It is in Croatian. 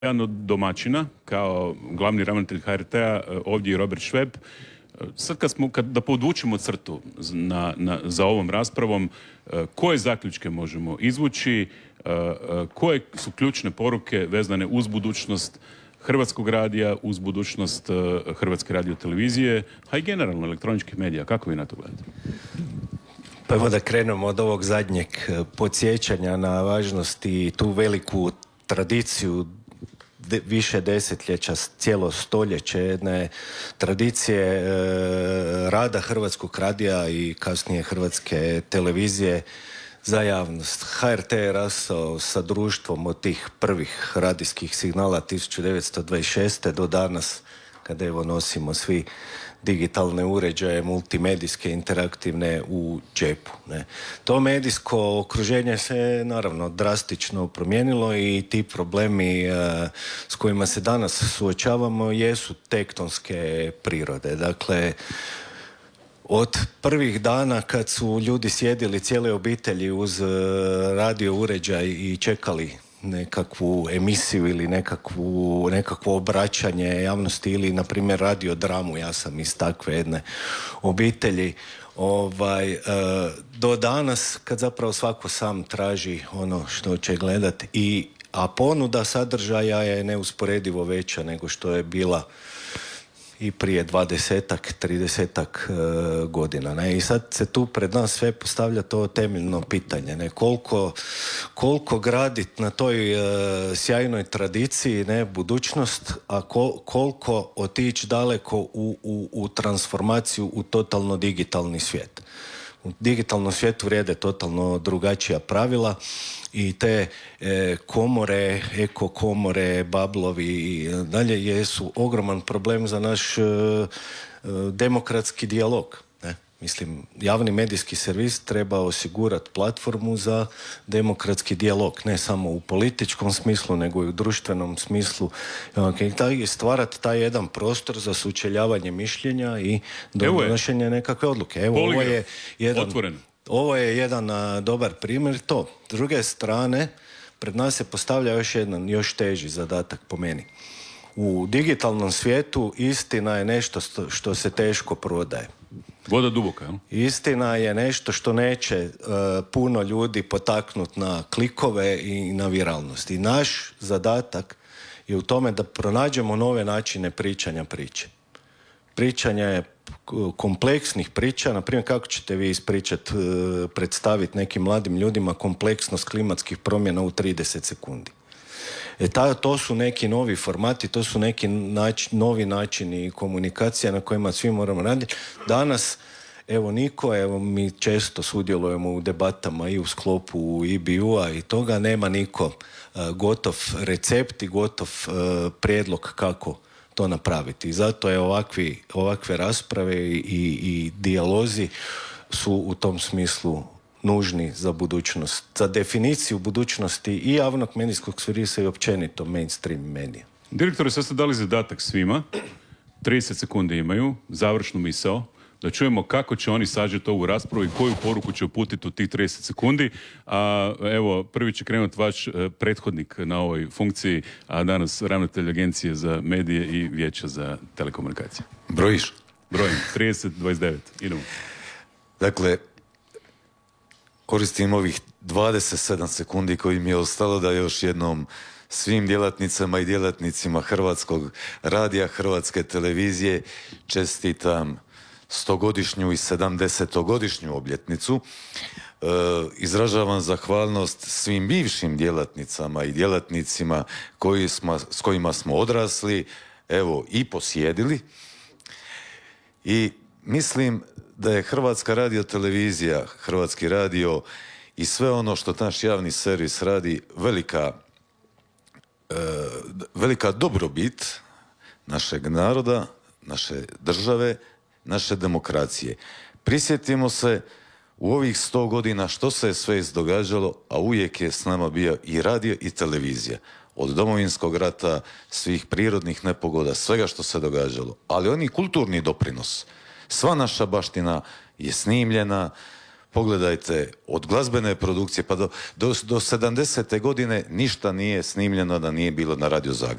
jedan od domaćina, kao glavni ravnatelj HRT-a, ovdje i Robert Šveb. Sad da podvučemo crtu za ovom raspravom, koje zaključke možemo izvući, koje su ključne poruke vezane uz budućnost Hrvatskog radija, uz budućnost Hrvatske radiotelevizije, a i generalno elektroničkih medija. Kako vi na to gledate? Pa evo da krenemo od ovog zadnjeg podsjećanja na važnost i tu veliku tradiciju više desetljeća, cijelo stoljeće jedne tradicije rada Hrvatskog radija i kasnije Hrvatske televizije za javnost. HRT je rastao sa društvom od tih prvih radijskih signala 1926. do danas, kada evo nosimo svi digitalne uređaje, multimedijske, interaktivne u džepu. Ne. To medijsko okruženje se naravno drastično promijenilo i ti problemi s kojima se danas suočavamo jesu tektonske prirode. Dakle, od prvih dana kad su ljudi sjedili cijele obitelji uz radio uređaj i čekali nekakvu emisiju ili nekakvo obraćanje javnosti ili, na primjer, radiodramu, ja sam iz takve jedne obitelji, do danas kad zapravo svako sam traži ono što će gledati, a ponuda sadržaja je neusporedivo veća nego što je bila i prije 20-ak, 30-ak godina. Ne? I sad se tu pred nas sve postavlja to temeljno pitanje. Ne? Koliko graditi na toj sjajnoj tradiciji, ne, budućnost, a koliko otići daleko u transformaciju u totalno digitalni svijet. U digitalnom svijetu vrijede totalno drugačija pravila i te komore, eko komore, bablovi i dalje jesu ogroman problem za naš demokratski dijalog. Ne? Mislim, javni medijski servis treba osigurati platformu za demokratski dijalog, ne samo u političkom smislu, nego i u društvenom smislu. I stvarati taj jedan prostor za sučeljavanje mišljenja i donošenje nekakve odluke. Evo, ovo je jedan dobar primjer. To. S druge strane, pred nas se postavlja još teži zadatak po meni. U digitalnom svijetu istina je nešto što se teško prodaje. Voda duboka, jel? Istina je nešto što neće puno ljudi potaknuti na klikove i na viralnost. I naš zadatak je u tome da pronađemo nove načine pričanja priče. Pričanja je kompleksnih priča, na primjer kako ćete vi predstaviti nekim mladim ljudima kompleksnost klimatskih promjena u 30 sekundi. To su neki novi formati, to su neki novi načini komunikacije na kojima svi moramo raditi. Danas, mi često sudjelujemo u debatama i u sklopu IBU-a i toga, nema niko gotov recept i gotov prijedlog kako to napraviti. I zato je ovakve rasprave i dijalozi su u tom smislu nužni za budućnost, za definiciju budućnosti i javnog medijskog servisa i općenito mainstream medija. Direktore, sad ste dali zadatak svima, 30 sekundi imaju, završnu misao, da čujemo kako će oni sažeti ovu raspravu i koju poruku će uputiti u tih 30 sekundi. Evo, prvi će krenuti vaš prethodnik na ovoj funkciji, a danas ravnatelj Agencije za medije i Vijeća za telekomunikacije. Brojiš? Brojim, 30, 29, idemo. Dakle, koristim ovih 27 sekundi koji mi je ostalo da još jednom svim djelatnicama i djelatnicima Hrvatskog radija, Hrvatske televizije čestitam 100-godišnju i 70-godišnju obljetnicu. Izražavam zahvalnost svim bivšim djelatnicama i djelatnicima s kojima smo odrasli, evo, i posjedili. I mislim da je Hrvatska radiotelevizija, Hrvatski radio i sve ono što naš javni servis radi velika dobrobit našeg naroda, naše države, naše demokracije. Prisjetimo se u ovih 100 godina što se je sve izdogađalo, a uvijek je s nama bio i radio i televizija. Od Domovinskog rata, svih prirodnih nepogoda, svega što se događalo. Ali oni kulturni doprinos, sva naša baština je snimljena, Pogledajte, od glazbene produkcije pa do 70. godine ništa nije snimljeno da nije bilo na Radio Zagreb.